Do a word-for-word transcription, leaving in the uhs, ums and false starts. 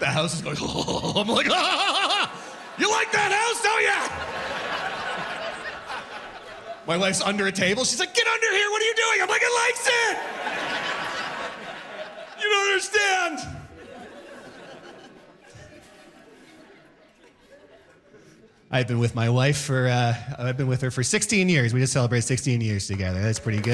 The house is going, oh, I'm like, ah, you like that house, don't you? My wife's under a table. She's like, get under here. What are you doing? I'm like, it likes it. You don't understand. I've been with my wife for, uh, I've been with her for sixteen years. We just celebrated sixteen years together. That's pretty good.